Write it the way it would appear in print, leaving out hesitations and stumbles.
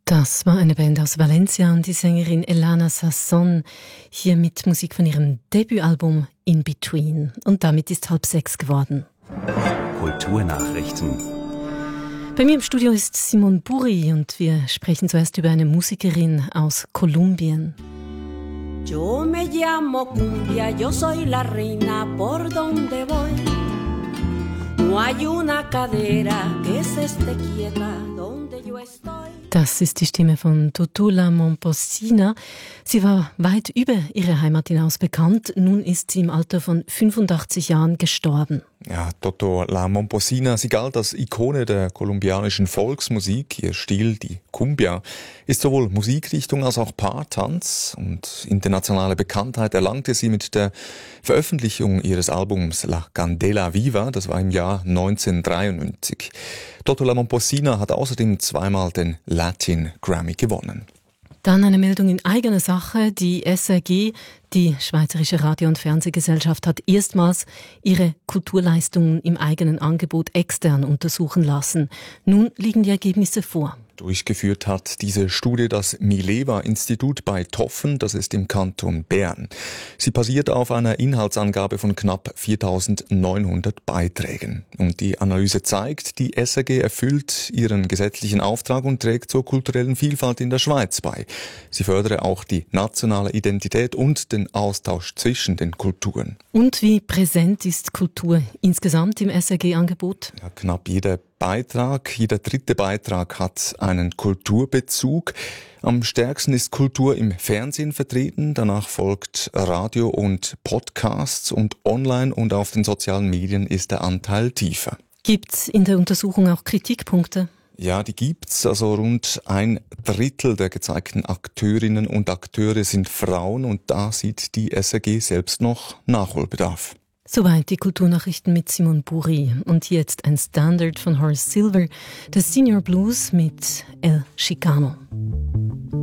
Das war eine Band aus Valencia und die Sängerin Elana Sasson hier mit Musik von ihrem Debütalbum In Between. Und damit ist 5:30 geworden. Kulturnachrichten. Bei mir im Studio ist Simon Buri und wir sprechen zuerst über eine Musikerin aus Kolumbien. Yo me llamo Cumbia, yo soy la reina por donde voy. No hay una cadera que se esté quieta donde yo estoy. Das ist die Stimme von Tutula Momposina. Sie war weit über ihre Heimat hinaus bekannt. Nun ist sie im Alter von 85 Jahren gestorben. Ja, Tutula Momposina, sie galt als Ikone der kolumbianischen Volksmusik. Ihr Stil, die Cumbia, ist sowohl Musikrichtung als auch Paartanz. Und internationale Bekanntheit erlangte sie mit der Veröffentlichung ihres Albums La Candela Viva. Das war im Jahr 1993. Tutula Momposina hat außerdem zweimal den Latin Grammy gewonnen. Dann eine Meldung in eigener Sache. Die SRG, die Schweizerische Radio- und Fernsehgesellschaft, hat erstmals ihre Kulturleistungen im eigenen Angebot extern untersuchen lassen. Nun liegen die Ergebnisse vor. Durchgeführt hat diese Studie das Mileva-Institut bei Toffen, das ist im Kanton Bern. Sie basiert auf einer Inhaltsangabe von knapp 4.900 Beiträgen. Und die Analyse zeigt, die SRG erfüllt ihren gesetzlichen Auftrag und trägt zur kulturellen Vielfalt in der Schweiz bei. Sie fördere auch die nationale Identität und den Austausch zwischen den Kulturen. Und wie präsent ist Kultur insgesamt im SRG-Angebot? Ja, knapp jeder dritte Beitrag hat einen Kulturbezug. Am stärksten ist Kultur im Fernsehen vertreten, danach folgt Radio und Podcasts und online und auf den sozialen Medien ist der Anteil tiefer. Gibt's in der Untersuchung auch Kritikpunkte? Ja, die gibt's. Also rund 1/3 der gezeigten Akteurinnen und Akteure sind Frauen und da sieht die SRG selbst noch Nachholbedarf. Soweit die Kulturnachrichten mit Simon Buri. Und jetzt ein Standard von Horace Silver, der Senior Blues mit El Chicano.